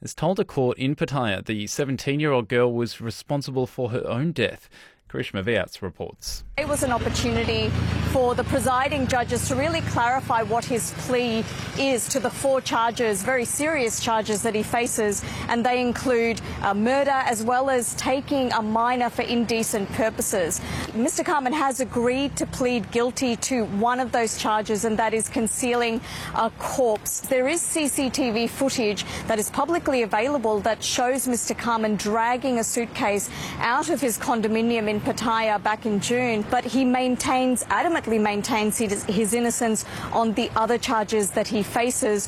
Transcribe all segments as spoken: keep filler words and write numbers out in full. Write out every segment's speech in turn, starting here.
has told a court in Pattaya the seventeen-year-old girl was responsible for her own death. Karishma Vyas reports. It was an opportunity for the presiding judges to really clarify what his plea is to the four charges, very serious charges that he faces, and they include uh, murder as well as taking a minor for indecent purposes. Mister Carman has agreed to plead guilty to one of those charges, and that is concealing a corpse. There is C C T V footage that is publicly available that shows Mister Carman dragging a suitcase out of his condominium in Pattaya back in June, but he maintains, adamantly maintains his, his innocence on the other charges that he faces.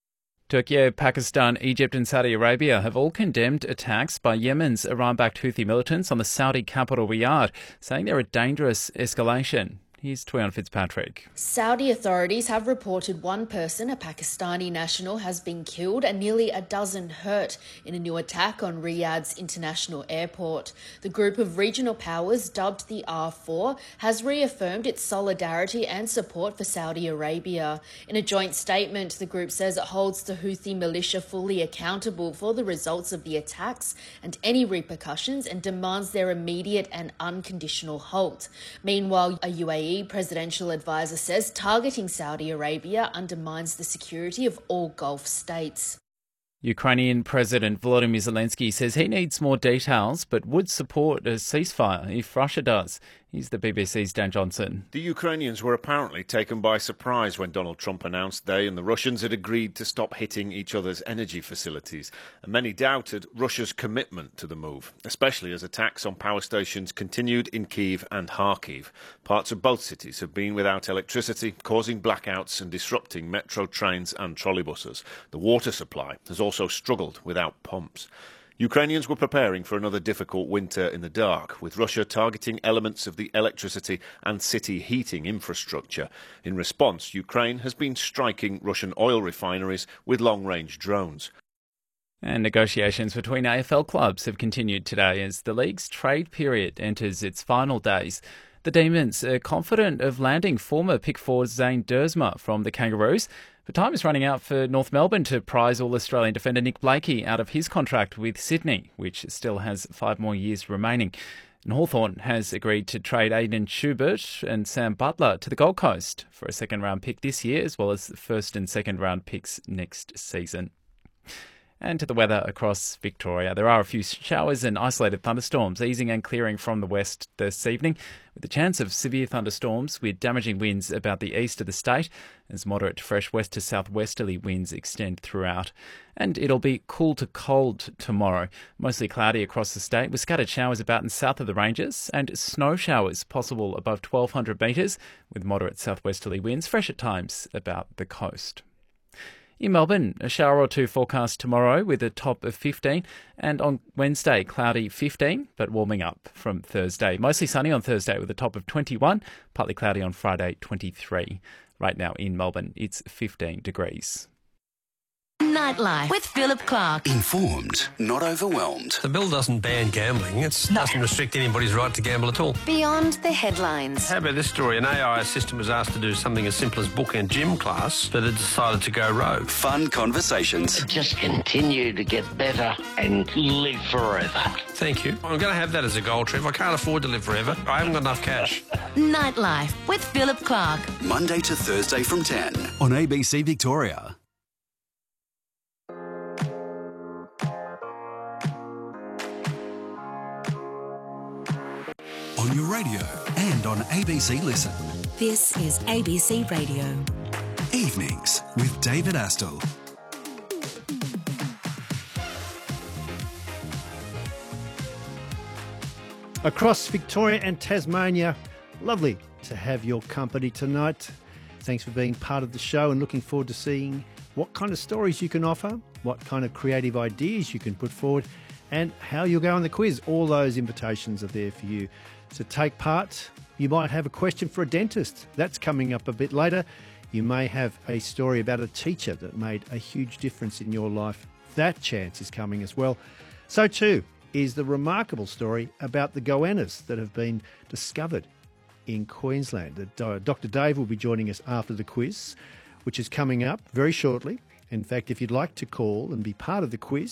Turkey, Pakistan, Egypt and Saudi Arabia have all condemned attacks by Yemen's Iran-backed Houthi militants on the Saudi capital Riyadh, saying they're a dangerous escalation. Here's Tuyan Fitzpatrick. Saudi authorities have reported one person, a Pakistani national, has been killed and nearly a dozen hurt in a new attack on Riyadh's international airport. The group of regional powers, dubbed the R four, has reaffirmed its solidarity and support for Saudi Arabia. In a joint statement, the group says it holds the Houthi militia fully accountable for the results of the attacks and any repercussions and demands their immediate and unconditional halt. Meanwhile, a U A E presidential advisor says targeting Saudi Arabia undermines the security of all Gulf states. Ukrainian President Volodymyr Zelensky says he needs more details but would support a ceasefire if Russia does. Here's the B B C's Dan Johnson. The Ukrainians were apparently taken by surprise when Donald Trump announced they and the Russians had agreed to stop hitting each other's energy facilities. And many doubted Russia's commitment to the move, especially as attacks on power stations continued in Kyiv and Kharkiv. Parts of both cities have been without electricity, causing blackouts and disrupting metro trains and trolleybuses. The water supply has also struggled without pumps. Ukrainians were preparing for another difficult winter in the dark, with Russia targeting elements of the electricity and city heating infrastructure. In response, Ukraine has been striking Russian oil refineries with long-range drones. And negotiations between A F L clubs have continued today as the league's trade period enters its final days. The Demons are confident of landing former pick forward Zane Dersma from the Kangaroos. But time is running out for North Melbourne to prize All-Australian defender Nick Blakey out of his contract with Sydney, which still has five more years remaining. And Hawthorn has agreed to trade Aidan Schubert and Sam Butler to the Gold Coast for a second-round pick this year, as well as first and second-round picks next season. And to the weather across Victoria. There are a few showers and isolated thunderstorms easing and clearing from the west this evening, with a chance of severe thunderstorms with damaging winds about the east of the state as moderate to fresh west to southwesterly winds extend throughout. And it'll be cool to cold tomorrow. Mostly cloudy across the state with scattered showers about and south of the ranges and snow showers possible above twelve hundred metres with moderate southwesterly winds, fresh at times about the coast. In Melbourne, a shower or two forecast tomorrow with a top of fifteen, and on Wednesday, cloudy fifteen, but warming up from Thursday. Mostly sunny on Thursday with a top of twenty-one, partly cloudy on Friday, twenty-three. Right now in Melbourne, it's fifteen degrees. Nightlife with Philip Clark. Informed, not overwhelmed. The bill doesn't ban gambling. It No. doesn't restrict anybody's right to gamble at all. Beyond the headlines. How about this story? An A I assistant was asked to do something as simple as book and gym class, but it decided to go rogue. Fun conversations. Just continue to get better and live forever. Thank you. I'm going to have that as a goal, Trev. I can't afford to live forever. I haven't got enough cash. Nightlife with Philip Clark. Monday to Thursday from ten on A B C Victoria. On your radio and on A B C Listen. This is A B C Radio. Evenings with David Astle. Across Victoria and Tasmania, lovely to have your company tonight. Thanks for being part of the show and looking forward to seeing what kind of stories you can offer, what kind of creative ideas you can put forward, and how you'll go on the quiz. All those invitations are there for you. So take part. You might have a question for a dentist. That's coming up a bit later. You may have a story about a teacher that made a huge difference in your life. That chance is coming as well. So too is the remarkable story about the goannas that have been discovered in Queensland. Doctor Dave will be joining us after the quiz, which is coming up very shortly. In fact, if you'd like to call and be part of the quiz,